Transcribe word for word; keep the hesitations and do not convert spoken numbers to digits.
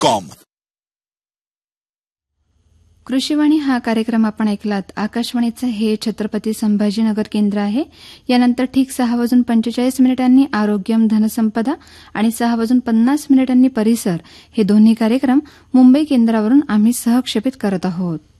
Com. कृषीवाणी हा कार्यक्रम आपण ऐकलात. आकाशवाणीचं हे छत्रपती संभाजीनगर केंद्र आहे. यानंतर ठीक सहा वाजून पंचेचाळीस मिनिटांनी आरोग्यम धनसंपदा आणि सहा वाजून पन्नास मिनिटांनी परिसर हे दोन्ही कार्यक्रम मुंबई केंद्रावरून आम्ही सहक्षेपित करत आहोत.